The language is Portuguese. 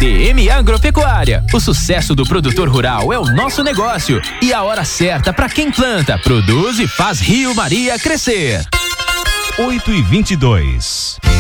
DM Agropecuária. O sucesso do produtor rural é o nosso negócio e a hora certa para quem planta, produz e faz Rio Maria crescer. 8h22.